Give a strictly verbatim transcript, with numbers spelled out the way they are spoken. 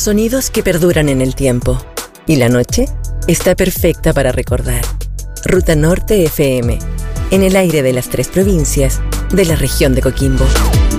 sonidos que perduran en el tiempo. Y la noche está perfecta para recordar. Ruta Norte F M, en el aire de las tres provincias de la región de Coquimbo.